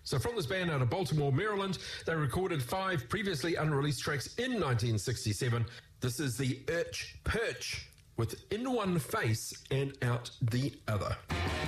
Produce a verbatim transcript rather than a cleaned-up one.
So from this band out of Baltimore, Maryland, they recorded five previously unreleased tracks in nineteen sixty-seven. This is the Urch Perch with In One Face and Out the Other.